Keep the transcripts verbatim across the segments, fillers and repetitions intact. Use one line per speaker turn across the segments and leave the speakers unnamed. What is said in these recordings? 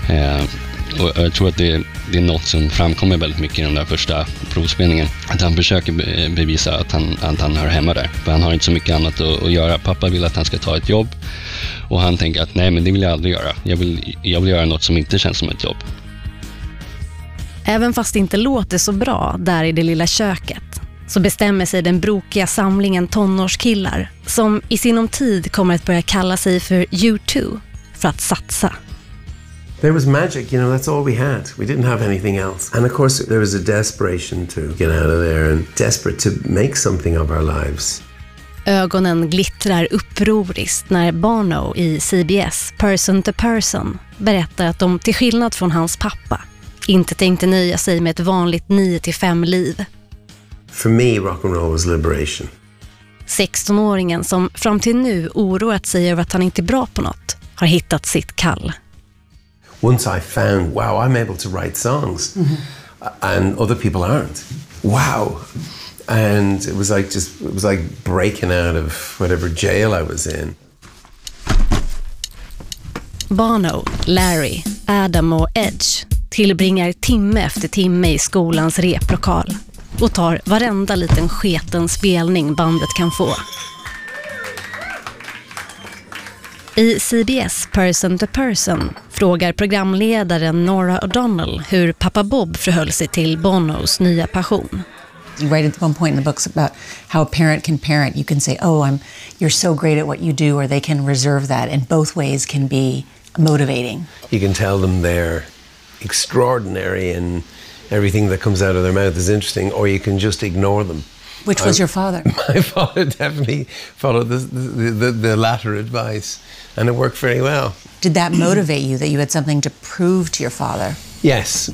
Eh, och jag tror att det, det är något som framkommer väldigt mycket i den där första provspelningen. Att han försöker be, bevisa att han, att han hör hemma där. För han har inte så mycket annat att, att göra. Pappa vill att han ska ta ett jobb. Och han tänker att nej, men det vill jag aldrig göra. Jag vill, jag vill göra något som inte känns som ett jobb.
Även fast det inte låter så bra där i det lilla köket, så bestämmer sig den brokiga samlingen tonårskillar som i sinom tid kommer att börja kalla sig för U två för att satsa.
There was magic, you know, that's all we had. We didn't have anything else. And of course there was a desperation to get out of there and desperate to make something of our lives.
Ögonen glittrar upproriskt när Bono i C B S Person to Person berättar att de till skillnad från hans pappa inte tänkte nöja sig med ett vanligt nio till fem liv.
For me, rock and roll was liberation.
sextonåringen som fram till nu oroat sig över att han inte är bra på något har hittat sitt kall.
Once I found, wow, I'm able to write songs, mm-hmm. and other people aren't. Wow. And it was like just, it was like breaking out of whatever jail I was in.
Bono, Larry, Adam och Edge tillbringar timme efter timme i skolans replokal och tar varenda liten sketen spelning bandet kan få. I C B S Person to Person frågar programledaren Nora O'Donnell hur pappa Bob förhöll sig till Bonos nya passion.
You write at one point in the books about how a parent can parent. You can say, oh, I'm, you're so great at what you do, or they can reserve that. And both ways can be motivating.
You can tell them they're extraordinary and everything that comes out of their mouth is interesting, or you can just ignore them.
Which was I, your father?
My father definitely followed the, the, the, the latter advice, and it worked very well.
Did that motivate you, that you had something to prove to your father?
Yes.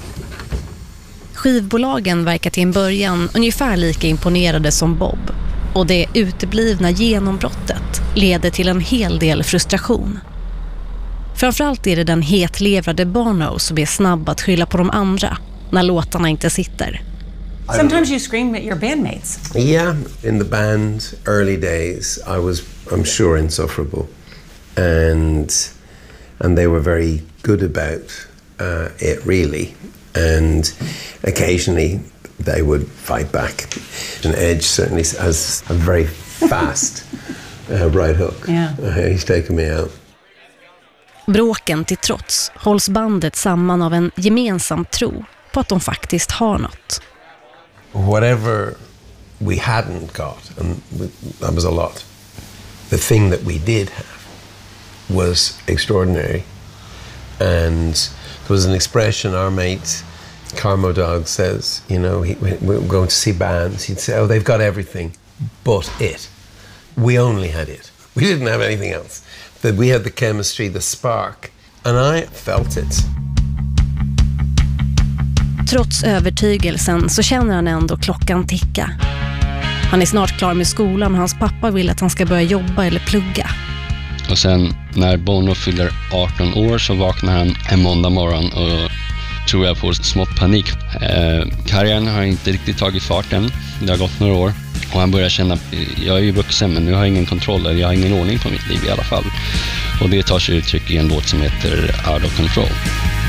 Skivbolagen verkar till en början ungefär lika imponerade som Bob. Och det uteblivna genombrottet leder till en hel del frustration. Framförallt är det den hetlevrade Bono som är snabb att skylla på de andra när låtarna inte sitter.
Sometimes you scream at your bandmates.
Yeah, in the band early days I was, I'm sure, insufferable. And and they were very good about uh, it really. And occasionally they would fight back. And Edge certainly has a very fast uh, right hook.
Yeah.
Uh, he's taken me out.
Bråken till trots hålls bandet samman av en gemensam tro på att de faktiskt har något.
Whatever we hadn't got, and that was a lot, the thing that we did have was extraordinary. And there was an expression our mate Carmo Dog says, you know, he, we're going to see bands, he'd say, oh, they've got everything but it. We only had it. We didn't have anything else. That we had the chemistry, the spark, and I felt it.
Trots övertygelsen så känner han ändå klockan ticka. Han är snart klar med skolan och hans pappa vill att han ska börja jobba eller plugga.
Och sen när Bono fyller arton år så vaknar han en måndag morgon och tror jag får smått panik. Eh, karriären har inte riktigt tagit fart än. Det har gått några år. Och han börjar känna, jag är ju vuxen men nu har jag ingen kontroll, eller jag har ingen ordning på mitt liv i alla fall. Och det tar sig uttryck i en låt som heter Out of Control.